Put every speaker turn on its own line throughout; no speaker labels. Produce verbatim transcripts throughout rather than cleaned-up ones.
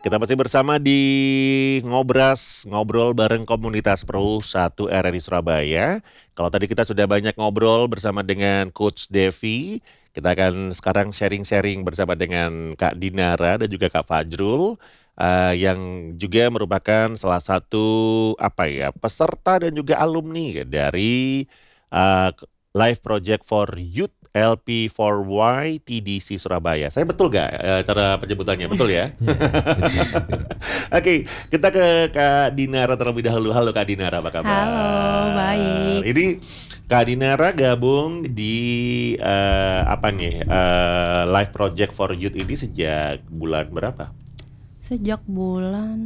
Kita masih bersama di Ngobras, ngobrol bareng komunitas Pro satu R R I Surabaya. Kalau tadi kita sudah banyak ngobrol bersama dengan Coach Devi, kita akan sekarang sharing-sharing bersama dengan Kak Dinara dan juga Kak Fajrul, eh, yang juga merupakan salah satu apa ya peserta dan juga alumni dari eh, Live Project for Youth L P four Y T D C Surabaya. Saya betul gak eh, cara penyebutannya? Betul ya?
Ya, betul, betul.
Oke, kita ke Kak Dinara terlebih dahulu. Halo Kak Dinara, apa kabar?
Halo, baik.
Ini Kak Dinara gabung di eh, apa nih? eh, Live Project for Youth ini sejak bulan berapa?
Sejak bulan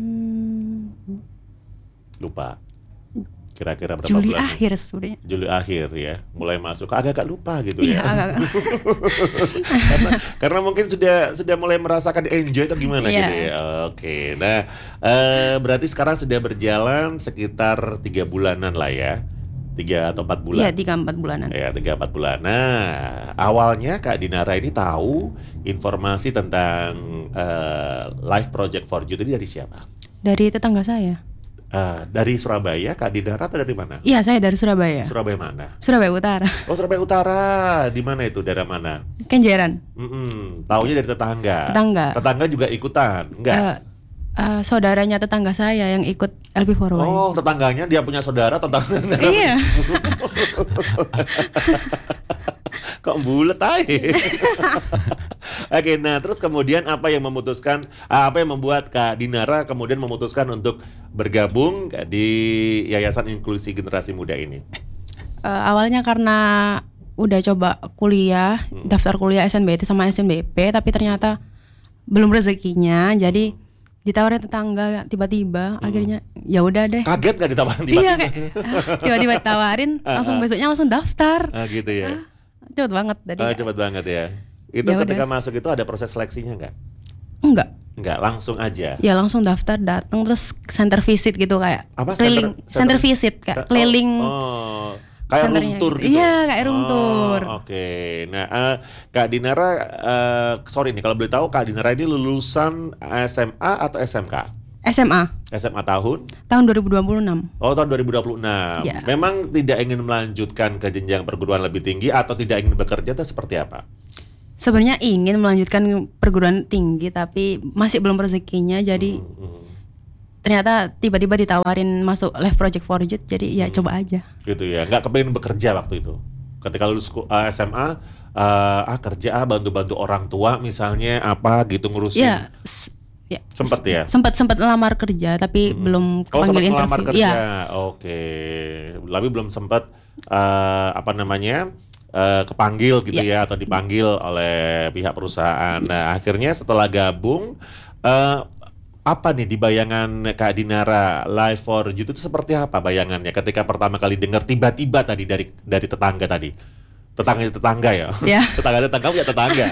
Lupa. Kira-kira berapa
Juli
bulan?
akhir sebenarnya.
Juli akhir ya, mulai masuk. Agak-agak lupa gitu
Iya,
ya.
agak-
karena karena mungkin sudah sudah mulai merasakan enjoy atau gimana
Iya.
gitu ya. Oke, nah eh, berarti sekarang sudah berjalan sekitar tiga bulanan lah ya, tiga atau empat bulan.
Iya, tiga empat bulanan.
Ya, tiga empat bulan. Nah, awalnya Kak Dinara ini tahu informasi tentang eh, Live Project for Youth ini dari siapa?
Dari tetangga saya.
Eh, dari Surabaya, Kak Dinara atau dari mana?
Iya, saya dari Surabaya.
Surabaya mana?
Surabaya Utara.
Oh, Surabaya Utara. Di mana itu? Daerah mana?
Kenjeran.
Mm-mm. Taunya dari tetangga.
Tetangga.
Tetangga juga ikutan? Enggak?
Eh, eh, saudaranya tetangga saya yang ikut L P four Y.
Oh, tetangganya dia punya saudara, tetangga.
Iya.
Kok bulet aja? Oke, nah terus kemudian apa yang memutuskan, ah, apa yang membuat Kak Dinara kemudian memutuskan untuk bergabung di Yayasan Inklusi Generasi Muda ini?
Eh, awalnya karena udah coba kuliah,
Hmm.
daftar kuliah S N B T sama S N B P, tapi ternyata belum rezekinya, jadi ditawarin tetangga tiba-tiba,
Hmm.
akhirnya ya udah deh.
Kaget gak ditawarin tiba-tiba?
Iya, kayak ah, tiba-tiba ditawarin, langsung besoknya langsung daftar.
Ah, gitu ya.
Cepet banget tadi.
Ah, cepet banget ya. Itu
Ya
ketika
udah.
masuk itu ada proses seleksinya nggak?
Enggak,
Nggak, langsung aja.
ya langsung daftar, datang terus center visit gitu, kayak
Apa,
keliling
center-
center,
center-
visit
Oh,
kayak keliling.
oh, kayak room
centernya
tour
gitu.
gitu.
Iya, kayak room
Oh,
tour.
Oke. Nah, eh, Kak Dinara, eh, sorry nih kalau boleh tahu, Kak Dinara ini lulusan S M A atau S M K?
S M A
S M A tahun?
tahun dua ribu dua puluh enam.
Oh, tahun dua ribu dua puluh enam.
Ya.
Memang tidak ingin melanjutkan ke jenjang perguruan lebih tinggi atau tidak ingin bekerja atau seperti apa?
Sebenarnya ingin melanjutkan perguruan tinggi tapi masih belum rezekinya, jadi
Hmm, hmm.
ternyata tiba-tiba ditawarin masuk Live Project for Youth, jadi ya
Hmm.
coba aja.
Gitu ya, nggak kepengen bekerja waktu itu ketika lulus ku- eh, S M A, eh, ah kerja ah bantu-bantu orang tua misalnya apa gitu ngurusin.
Ya, s- ya
Sempet ya?
sempat sempat lamar kerja tapi
Hmm.
belum
Oh, sempat
kepanggil
ngelamar
interview.
kerja.
Iya.
Oke. Tapi belum sempat eh, apa namanya? eh, kepanggil gitu ya atau dipanggil oleh pihak perusahaan. Nah, akhirnya setelah gabung, eh, apa nih di bayangan Kak Dinara Live for Youth itu seperti apa bayangannya ketika pertama kali dengar tiba-tiba tadi dari dari tetangga tadi? Tetangga tetangga ya?
Ya.
Tetangga tetangga punya tetangga.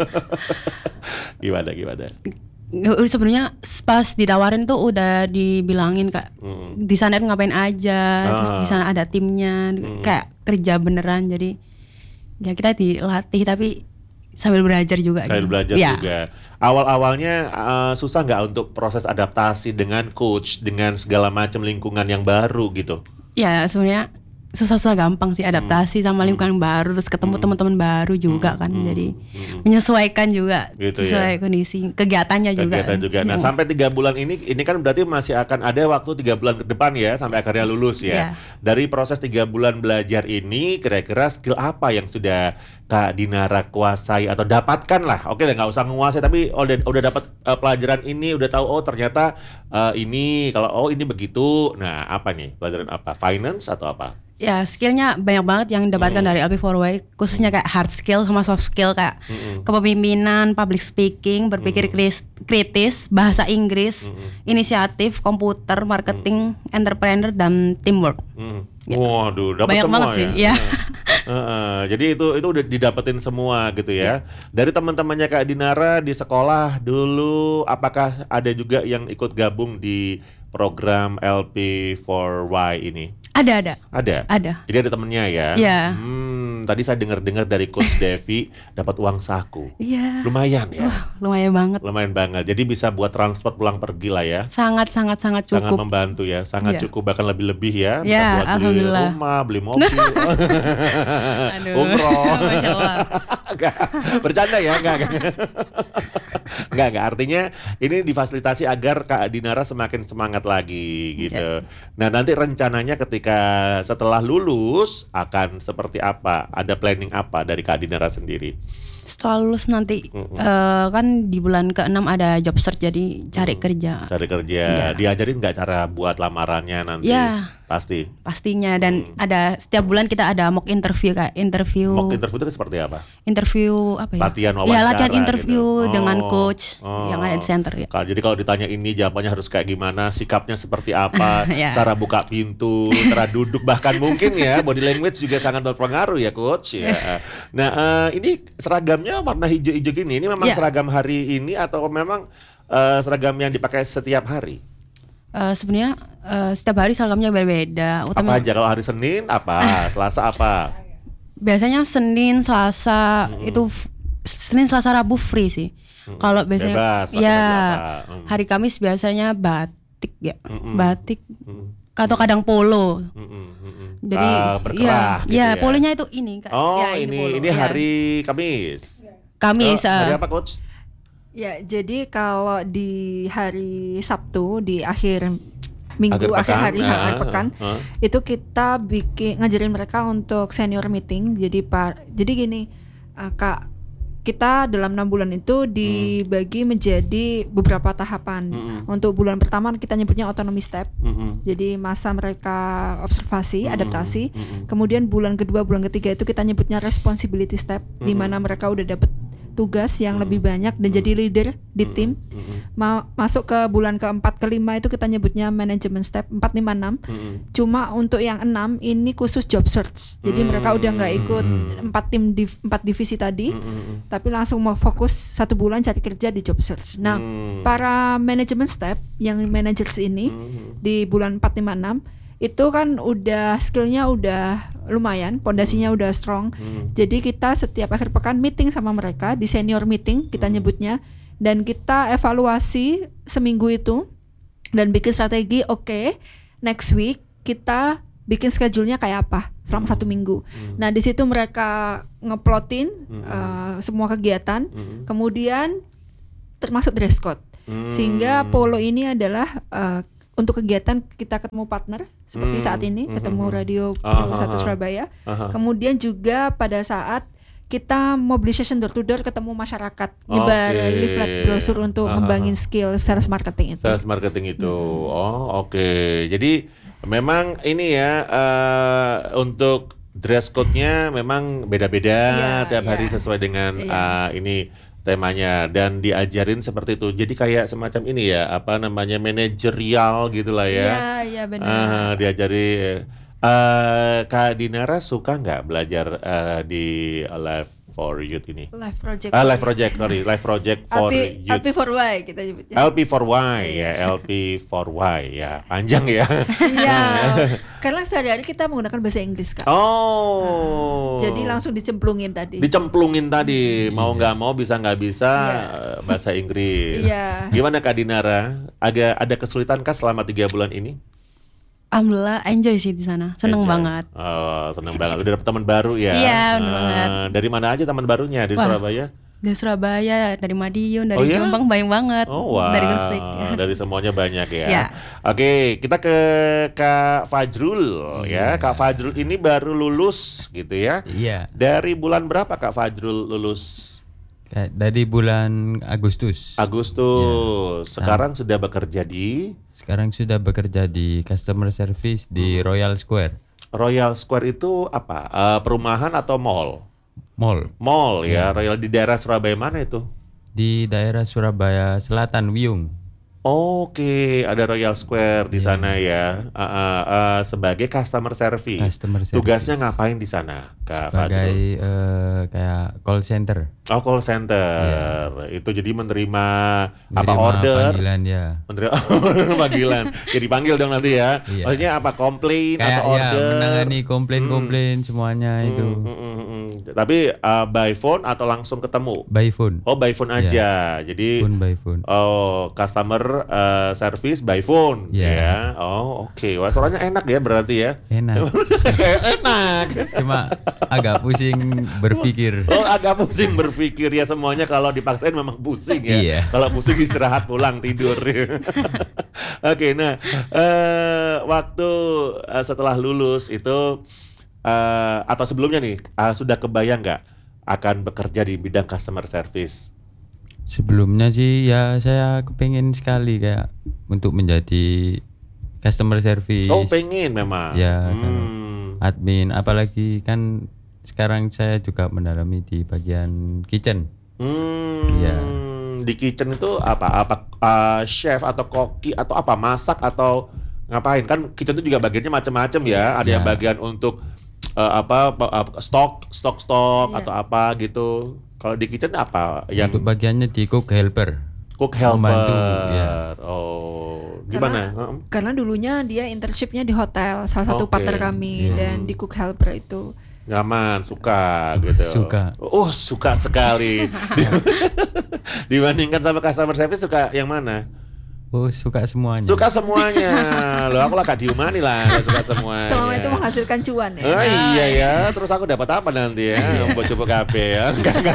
Gimana gimana?
Nggak, sebenarnya pas ditawarin tuh udah dibilangin Kak,
Hmm.
di sana ngapain aja, terus
Ah.
di sana ada timnya,
Hmm.
kayak kerja beneran, jadi ya kita dilatih tapi sambil belajar juga.
Sambil
gitu.
belajar
Ya.
juga. Awal-awalnya eh, susah nggak untuk proses adaptasi dengan coach, dengan segala macam lingkungan yang baru gitu?
Ya sebenarnya susah-susah gampang sih adaptasi sama lingkungan baru, terus ketemu
Hmm.
teman-teman baru juga
Hmm,
kan,
hmm,
jadi
hmm.
menyesuaikan juga
Gitu
sesuai
ya.
kondisi kegiatannya juga.
Kegiatan juga. Nah,
Ya.
sampai tiga bulan ini, ini kan berarti masih akan ada waktu tiga bulan ke depan ya, sampai akhirnya lulus ya.
Ya.
Dari proses tiga bulan belajar ini, kira-kira skill apa yang sudah Kak Dinara kuasai atau dapatkan lah? Oke lah, nggak usah menguasai, tapi oh, udah udah dapat eh, pelajaran ini, udah tahu oh ternyata eh, ini kalau oh ini begitu. Nah, apa nih pelajaran apa? Finance atau apa?
Ya skillnya banyak banget yang didapatkan
Hmm.
dari L P four Y, khususnya kayak hard skill sama soft skill, kayak
Mm-mm.
kepemimpinan, public speaking, berpikir
Hmm.
kris- kritis, bahasa Inggris,
Mm-mm.
inisiatif, komputer, marketing, entrepreneur, dan teamwork.
Hmm.
Ya.
Waduh, dapat
Banyak
semua
banget sih,
ya.
ya.
Heeh, jadi itu itu udah didapetin semua gitu ya. Dari teman-temannya Kak Dinara di sekolah dulu, apakah ada juga yang ikut gabung di program L P four Y ini?
Ada ada
Ada.
ada.
Jadi ada temennya ya.
Iya.
Hmm, tadi saya dengar-dengar dari Coach Devi dapat uang saku.
Iya.
Lumayan ya.
Wah, lumayan banget.
Lumayan banget. Jadi bisa buat transport pulang pergi lah ya.
Sangat sangat sangat
Sangat
cukup.
membantu ya, sangat
Iya.
cukup bahkan lebih-lebih ya. Bisa
Ya,
buat beli
alhamdulillah.
rumah, beli mobil,
Aduh.
umroh.
Masya Allah.
Enggak, bercanda ya, enggak, enggak. Enggak, enggak. Artinya ini difasilitasi agar Kak Dinara semakin semangat lagi gitu. Nah, nanti rencananya ketika setelah lulus akan seperti apa? Ada planning apa dari Kak Dinara sendiri?
Setelah lulus nanti
Mm-mm.
eh, kan di bulan keenam ada job search, jadi cari
Mm.
kerja.
Cari kerja,
Iya.
diajarin nggak cara buat lamarannya nanti?
Ya,
Pasti.
pastinya. Dan
Mm.
ada setiap bulan kita ada mock interview, kayak interview
Mock interview itu seperti apa?
interview apa ya?
Latihan
Ya,
wawancara
latihan interview
gitu.
dengan
Oh,
coach
oh.
yang ada di center ya.
Kalau- Jadi kalau ditanya ini jawabannya harus kayak gimana, sikapnya seperti apa,
Ya.
cara buka pintu, cara duduk, bahkan mungkin ya body language juga sangat berpengaruh ya coach ya. Nah eh, ini seragamnya warna hijau-hijau gini, ini memang
Ya.
seragam hari ini atau memang eh, seragam yang dipakai setiap hari?
Eh, sebenarnya eh, setiap hari seragamnya berbeda.
Apa
Utama
aja kalau hari Senin apa, Selasa apa?
biasanya Senin, Selasa
Mm-mm.
itu f- Senin, Selasa, Rabu free sih.
Mm-mm.
Kalau biasanya
Bebas, pakai
ya
baju apa. Mm.
hari Kamis biasanya batik ya.
Mm-mm.
Batik
Mm-mm.
atau kadang polo.
Mm-mm. Mm-mm.
Jadi
Ah, berkerah gitu
ya,
ya.
polonya itu ini Kak.
Oh
Ya,
ini
polo.
ini
Ya.
hari Kamis.
Kamis.
Oh, hari
eh,
apa coach?
Ya, jadi kalau di hari Sabtu di akhir minggu, akhir,
pekan,
hari,
ah,
akhir pekan,
ah, ah.
itu kita bikin ngajarin mereka untuk senior meeting. Jadi pak, jadi gini, uh, Kak, kita dalam enam bulan itu dibagi menjadi beberapa tahapan.
Mm-mm.
Untuk bulan pertama kita nyebutnya autonomy step.
Mm-mm.
Jadi masa mereka observasi,
Mm-mm.
adaptasi.
Mm-mm.
Kemudian bulan kedua, bulan ketiga itu kita nyebutnya responsibility step, di
Mm-mm.
mana mereka udah dapet tugas yang
Mm-mm.
lebih banyak dan jadi leader di
Mm-mm.
tim.
Mm-mm.
Ma- masuk ke bulan keempat, kelima itu kita nyebutnya management step empat, lima, enam.
Mm-mm.
Cuma untuk yang enam ini khusus job search. Jadi mereka udah nggak ikut
Hmm.
empat tim div- empat divisi tadi,
Mm-mm.
tapi langsung mau fokus satu bulan cari kerja di job search. Nah,
Mm.
para management step yang managers ini
Mm.
di bulan empat, lima, enam itu kan udah skillnya udah lumayan, pondasinya udah strong.
Mm.
Jadi kita setiap akhir pekan meeting sama mereka di senior meeting kita
Hmm.
nyebutnya, dan kita evaluasi seminggu itu dan bikin strategi. Oke, next week kita bikin schedule-nya kayak apa selama
Hmm.
satu minggu.
Mm.
Nah di situ mereka ngeplotin
Hmm.
uh, semua kegiatan,
Mm.
kemudian termasuk dress code.
Mm.
Sehingga polo ini adalah uh, untuk kegiatan kita ketemu partner seperti
Hmm.
saat ini,
Hmm.
ketemu Radio
Ah,
Pro
ah,
satu
ah.
Surabaya.
Aha.
Kemudian juga pada saat kita mobilization door to door ketemu masyarakat, nyebar
Oke.
leaflet brosur untuk
Ah,
ngembangin
ah.
skill sales marketing itu.
Sales marketing itu.
Hmm.
Oh, oke. Jadi memang ini ya eh, untuk dress code-nya memang beda-beda
Iya,
tiap hari
iya.
sesuai dengan
Iya.
eh, ini temanya dan diajarin seperti itu. Jadi kayak semacam ini ya, apa namanya manajerial gitulah ya.
Iya, iya benar.
Ah, diajari. eh Kak Dinara suka nggak belajar eh, di Live for Youth ini?
Live project.
Ah, Live Project, sorry, Live Project for
L P,
Youth.
L P for Y kita nyebutnya.
L P for Y ya, L P for Y ya, panjang ya.
Iya. Karena sehari-hari kita menggunakan bahasa Inggris, Kak.
Oh.
Jadi langsung dicemplungin tadi.
dicemplungin tadi, mau nggak mau bisa nggak bisa
Iya.
eh, bahasa Inggris.
Iya.
Gimana Kak Dinara? Agak ada kesulitan kah selama tiga bulan ini?
Alhamdulillah enjoy sih di sana. Seneng
Enjoy.
banget.
Oh, seneng banget. Udah dapet teman baru ya?
Iya, bener
Eh,
banget.
Dari mana aja teman barunya? Dari
Wah.
Surabaya?
Dari Surabaya, dari Madiun, dari
Oh, iya?
Jombang banyak banget.
Oh wow,
Dari Gresik.
dari semuanya banyak ya.
Ya.
Oke, kita ke Kak Fajrul ya.
Iya.
Kak Fajrul ini baru lulus gitu ya.
Iya,
Dari bulan berapa Kak Fajrul lulus?
kayak dari bulan Agustus.
Agustus.
Iya.
Sekarang sudah bekerja di
Sekarang sudah bekerja di customer service di Royal Square
Royal Square itu apa? Eh, perumahan atau mall?
Mall
Mall ya.
Iya.
Royal di daerah Surabaya mana itu?
di daerah Surabaya Selatan, Wiyung.
Oke, ada Royal Square di
Iya.
sana ya. Ah, ah, ah, sebagai customer service.
Customer
Tugasnya
service.
ngapain di sana, Kak
Sebagai
Fadrul?
eh, kayak call center.
Oh, call center.
Iya.
Itu jadi menerima apa
Menerima
order?
panggilan ya.
Menerima panggilan. Jadi dipanggil dong nanti ya.
Iya.
Maksudnya apa? Komplain
Kayak
atau
ya
order?
menangani komplain-komplain semuanya
Hmm,
itu
hmm, hmm, hmm, hmm. Tapi uh, by phone atau langsung ketemu?
by phone.
Oh, by phone
Iya.
aja. Jadi
Phone by phone.
oh, customer uh, service by phone
Iya.
ya. Oh, oke. Wah, suaranya enak ya berarti ya.
Enak.
Enak.
Cuma agak pusing berpikir.
Oh, agak pusing berpikir ya, semuanya kalau dipaksain memang pusing ya.
Iya.
Kalau pusing istirahat pulang tidur. Oke, nah eh, waktu eh, setelah lulus itu eh, atau sebelumnya nih ah, sudah kebayang nggak akan bekerja di bidang customer service?
Sebelumnya sih ya saya kepengen sekali kayak untuk menjadi customer service.
Oh, pengen memang.
Ya,
Hmm.
admin, apalagi kan sekarang saya juga mendalami di bagian kitchen.
Hmm.
Iya.
Di kitchen itu apa? Apa uh, chef atau koki atau apa? Masak atau ngapain? Kan kitchen itu juga bagiannya macam-macam ya. Ada yang
Ya.
bagian untuk uh, apa, pa- apa, stok, stok, stok
Iya.
atau apa gitu. Kalau di kitchen apa? Yang
Untuk bagiannya di cook helper.
cook helper.
membantu, ya.
Oh, gimana? Heeh.
Karena dulunya dia internshipnya di hotel, salah satu
Oke.
partner kami,
Iya.
dan di cook helper itu.
Nyaman, suka gitu.
Suka.
Oh, suka sekali. Dibandingkan sama customer service, suka yang mana?
Oh, suka semuanya.
Suka semuanya. Loh, aku lah Kak Diumani lah, nggak suka semuanya.
Selama itu menghasilkan cuan ya.
Oh iya ya, terus aku dapat apa nanti ya? Buat coba K P ya. Enggak, enggak.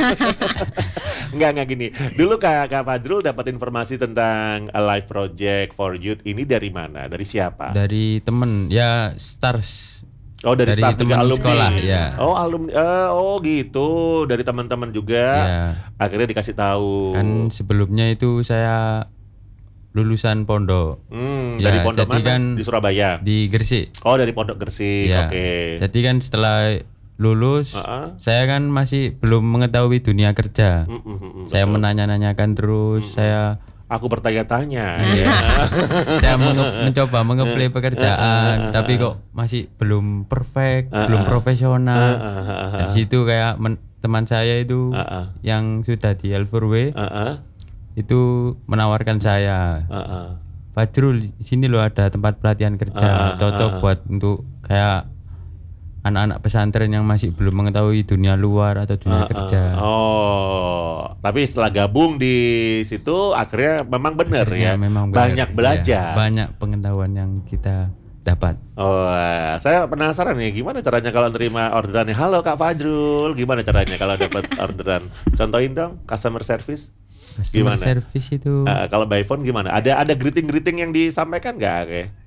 Enggak, enggak gini. Dulu Kak, Kak Fadrul dapat informasi tentang a live project for youth ini dari mana? Dari siapa?
Dari temen ya stars.
Oh, dari,
dari
staff juga,
teman
alumni.
sekolah, ya.
Oh, alumni. eh, oh gitu. Dari teman-teman juga.
Ya,
Akhirnya dikasih tahu.
kan sebelumnya itu saya lulusan pondok
Hmm,
Ya,
dari pondok
jadi
mana?
kan-
Di Surabaya.
di Gresik.
Oh, dari Pondok Gresik.
Ya.
Oke.
Jadi kan setelah lulus,
Heeh.
saya kan masih belum mengetahui dunia kerja.
Mm, mm, mm, mm,
Saya
betul.
menanya-nanyakan terus, saya
Aku bertanya-tanya.
Iya.
ya.
saya menge- mencoba mengeplay pekerjaan, tapi kok masih belum perfect,
Ah,
belum
ah.
profesional.
Ah, ah, ah,
Dari situ kayak men- teman saya itu
ah, ah,
yang sudah di L four W
ah, ah,
itu menawarkan saya,
ah, ah.
Fadrul, di sini loh ada tempat pelatihan
Ah,
kerja, cocok
ah.
buat untuk kayak anak-anak pesantren yang masih belum mengetahui dunia luar atau dunia
Ah,
kerja.
ah. Oh, tapi setelah gabung di situ akhirnya memang benar ya.
Akhirnya memang benar.
Banyak
Ya,
belajar.
banyak pengetahuan yang kita dapat.
Oh, eh, saya penasaran nih gimana caranya kalau nerima orderannya. Halo Kak Fajrul, gimana caranya kalau dapat orderan? Contohin dong customer service.
Customer
Gimana?
service itu
Eh, kalau by phone gimana? Ada ada greeting-greeting yang disampaikan nggak? Oke.